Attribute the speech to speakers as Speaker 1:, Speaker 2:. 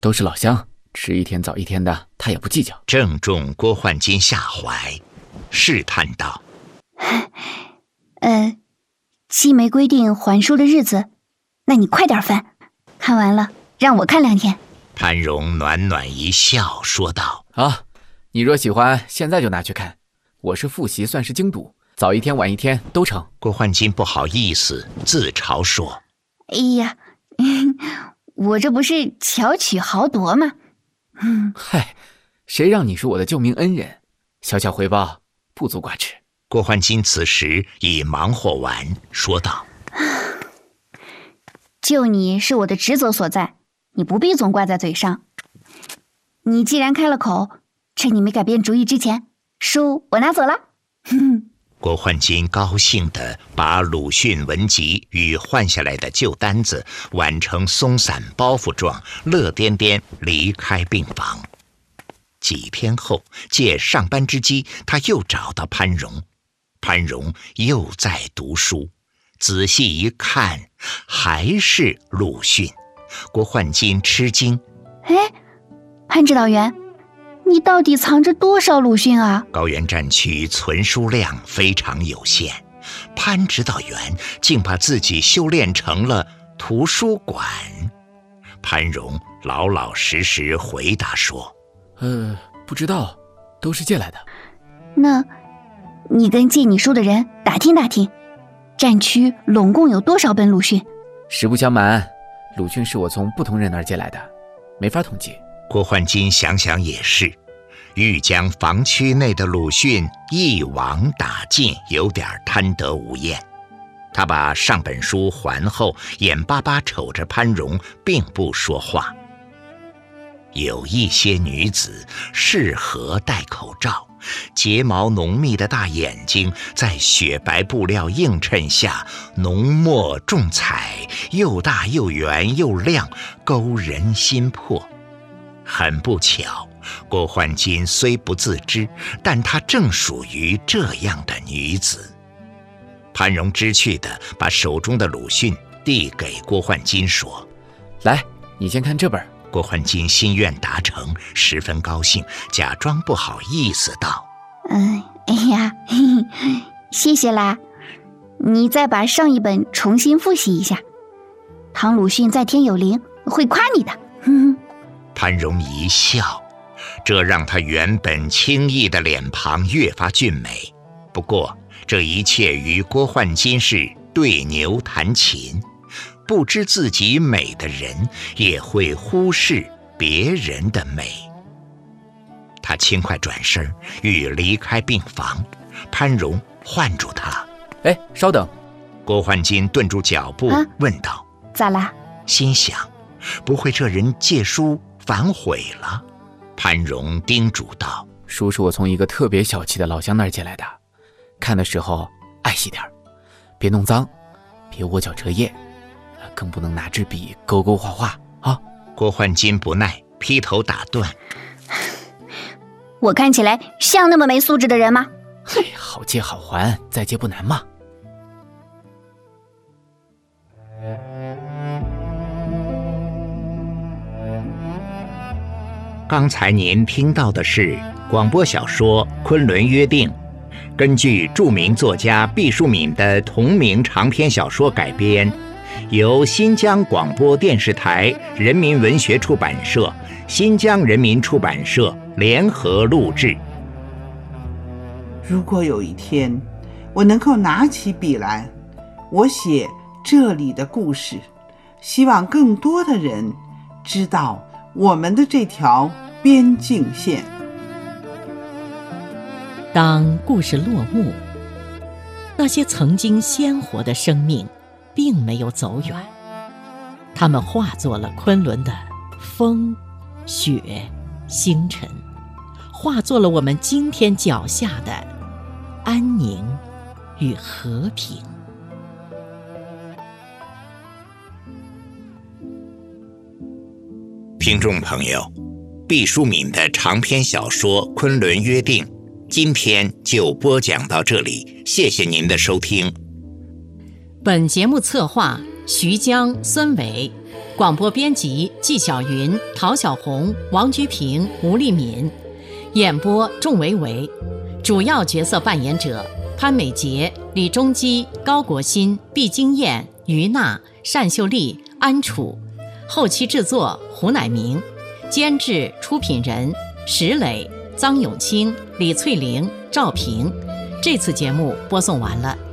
Speaker 1: 都是老乡，吃一天早一天的，他也不计较。
Speaker 2: 正中郭焕金下怀，试探道：
Speaker 3: 既没规定还书的日子，那你快点翻，看完了让我看2天。
Speaker 2: 潘荣暖暖一笑，说道：
Speaker 1: 啊，你若喜欢，现在就拿去看。我是复习，算是精读，早一天晚一天都成。
Speaker 2: 郭焕金不好意思，自嘲说：
Speaker 3: 哎呀，我这不是巧取豪夺吗？
Speaker 1: 嗨，谁让你是我的救命恩人，小小回报不足挂齿。
Speaker 2: 郭焕金此时已忙活完，说道：
Speaker 3: 救你是我的职责所在，你不必总挂在嘴上。你既然开了口，趁你没改变主意之前，书我拿走了。
Speaker 2: 郭焕金高兴地把鲁迅文集与换下来的旧单子挽成松散包袱状，乐颠颠离开病房。几天后，借上班之机，他又找到潘荣。潘荣又在读书，仔细一看，还是鲁迅。郭焕金吃惊：
Speaker 3: 潘指导员，你到底藏着多少鲁迅啊？
Speaker 2: 高原战区存书量非常有限，潘指导员竟把自己修炼成了图书馆。潘荣老老实实回答说：
Speaker 1: 不知道，都是借来的。
Speaker 3: 那你跟借你书的人打听打听，战区拢共有多少本鲁迅？
Speaker 1: 实不相瞒，鲁迅是我从不同人那儿借来的，没法统计。
Speaker 2: 郭焕金想想也是，欲将防区内的鲁迅一网打尽，有点贪得无厌。他把上本书还后，眼巴巴瞅着潘荣，并不说话。有一些女子适合戴口罩，睫毛浓密的大眼睛在雪白布料映衬下浓墨重彩，又大又圆又亮，勾人心魄。很不巧，郭焕金虽不自知，但她正属于这样的女子。潘荣知趣地把手中的鲁迅递给郭焕金，说：
Speaker 1: 来，你先看这本。
Speaker 2: 郭焕金心愿达成，十分高兴，假装不好意思道：
Speaker 3: 哎呀，谢谢啦，你再把上一本重新复习一下，唐鲁迅在天有灵，会夸你的。
Speaker 2: 潘荣一笑，这让他原本轻逸的脸庞越发俊美。不过这一切与郭焕金是对牛弹琴，不知自己美的人也会忽视别人的美。他轻快转身欲离开病房，潘荣唤住他：
Speaker 1: 稍等。
Speaker 2: 郭焕金顿住脚步，问道：
Speaker 3: 咋啦？
Speaker 2: 心想，不会这人借书反悔了？潘荣叮嘱道：
Speaker 1: 书是我从一个特别小气的老乡那儿借来的，看的时候爱惜点，别弄脏，别窝角折页，更不能拿支笔勾勾画画啊！
Speaker 2: 郭焕金不耐，劈头打断：
Speaker 3: 我看起来像那么没素质的人吗？
Speaker 1: 好借好还，再借不难嘛。
Speaker 2: 刚才您听到的是广播小说《昆仑约定》，根据著名作家毕淑敏的同名长篇小说改编，由新疆广播电视台人民文学出版社、新疆人民出版社联合录制。
Speaker 4: 如果有一天我能够拿起笔来，我写这里的故事，希望更多的人知道我们的这条边境线。
Speaker 5: 当故事落幕，那些曾经鲜活的生命并没有走远，它们化作了昆仑的风、雪、星辰，化作了我们今天脚下的安宁与和平。
Speaker 2: 听众朋友，毕淑敏的长篇小说《昆仑约定》今天就播讲到这里，谢谢您的收听。
Speaker 5: 本节目策划徐江、孙伟， 广播编辑纪晓云、陶小红、王居平、吴丽敏，演播仲维维，主要角色扮演者潘美杰、李中基、高国新、毕金燕、于娜、单秀丽、安楚，后期制作胡乃明，监制出品人石磊、臧永清、李翠玲、赵平。这次节目播送完了。